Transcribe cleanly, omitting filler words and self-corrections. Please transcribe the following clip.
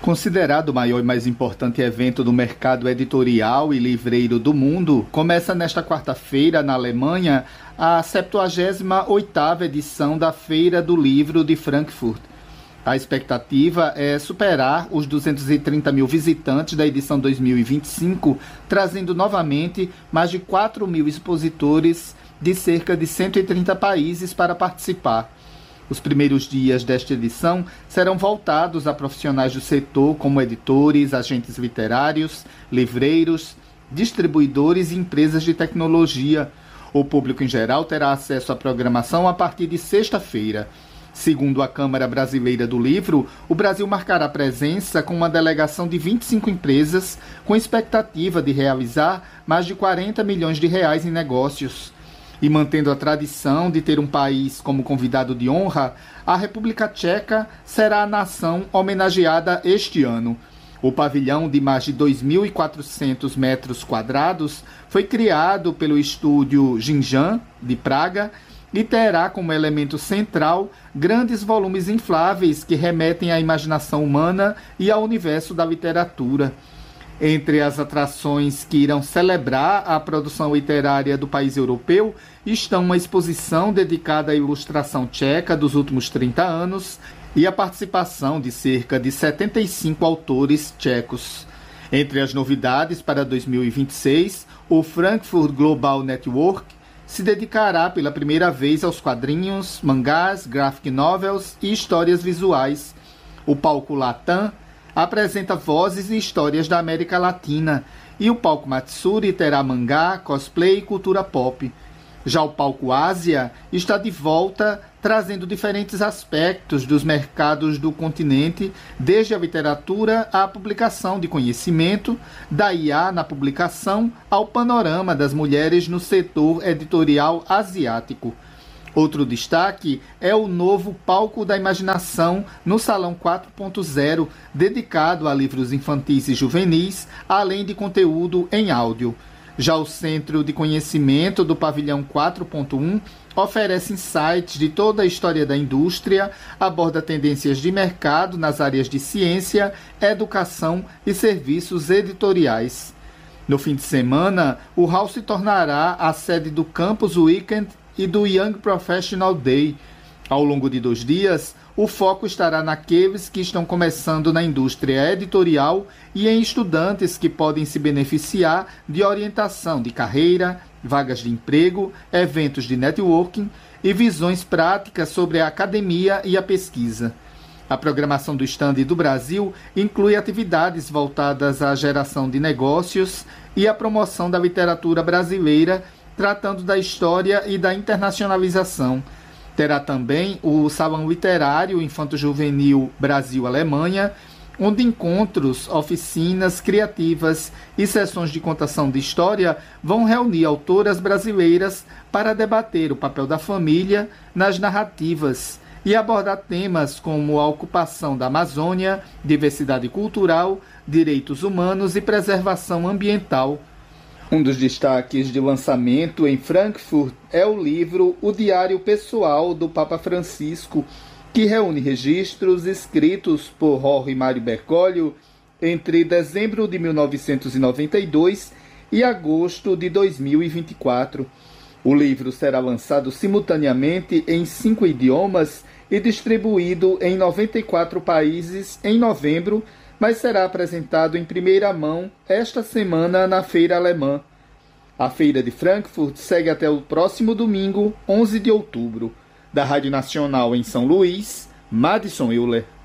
Considerado o maior e mais importante evento do mercado editorial e livreiro do mundo, começa nesta quarta-feira, na Alemanha, a 78ª edição da Feira do Livro de Frankfurt. A expectativa é superar os 230 mil visitantes da edição 2025, trazendo novamente mais de 4 mil expositores de cerca de 130 países para participar. Os primeiros dias desta edição serão voltados a profissionais do setor como editores, agentes literários, livreiros, distribuidores e empresas de tecnologia. O público em geral terá acesso à programação a partir de sexta-feira. Segundo a Câmara Brasileira do Livro, o Brasil marcará presença com uma delegação de 25 empresas, com expectativa de realizar mais de 40 milhões de reais em negócios. E mantendo a tradição de ter um país como convidado de honra, a República Tcheca será a nação homenageada este ano. O pavilhão de mais de 2.400 metros quadrados foi criado pelo estúdio Ginjan, de Praga, e terá como elemento central grandes volumes infláveis que remetem à imaginação humana e ao universo da literatura. Entre as atrações que irão celebrar a produção literária do país europeu estão uma exposição dedicada à ilustração tcheca dos últimos 30 anos e a participação de cerca de 75 autores tchecos. Entre as novidades para 2026, o Frankfurt Global Network se dedicará pela primeira vez aos quadrinhos, mangás, graphic novels e histórias visuais. O palco Latam apresenta vozes e histórias da América Latina, e o palco Matsuri terá mangá, cosplay e cultura pop. Já o palco Ásia está de volta, trazendo diferentes aspectos dos mercados do continente, desde a literatura à publicação de conhecimento, da IA na publicação ao panorama das mulheres no setor editorial asiático. Outro destaque é o novo Palco da Imaginação no Salão 4.0, dedicado a livros infantis e juvenis, além de conteúdo em áudio. Já o Centro de Conhecimento do Pavilhão 4.1 oferece insights de toda a história da indústria, aborda tendências de mercado nas áreas de ciência, educação e serviços editoriais. No fim de semana, o hall se tornará a sede do Campus Weekend e do Young Professional Day. Ao longo de 2 dias, o foco estará naqueles que estão começando na indústria editorial e em estudantes que podem se beneficiar de orientação de carreira, vagas de emprego, eventos de networking e visões práticas sobre a academia e a pesquisa. A programação do estande do Brasil inclui atividades voltadas à geração de negócios e à promoção da literatura brasileira, tratando da história e da internacionalização. Terá também o Salão Literário Infanto-Juvenil Brasil-Alemanha, onde encontros, oficinas criativas e sessões de contação de história vão reunir autoras brasileiras para debater o papel da família nas narrativas e abordar temas como a ocupação da Amazônia, diversidade cultural, direitos humanos e preservação ambiental. Um dos destaques de lançamento em Frankfurt é o livro O Diário Pessoal do Papa Francisco, que reúne registros escritos por Jorge Mário Bergoglio entre dezembro de 1992 e agosto de 2024. O livro será lançado simultaneamente em 5 idiomas e distribuído em 94 países em novembro, mas será apresentado em primeira mão esta semana na Feira Alemã. A Feira de Frankfurt segue até o próximo domingo, 11 de outubro. Da Rádio Nacional em São Luís, Madison Euler.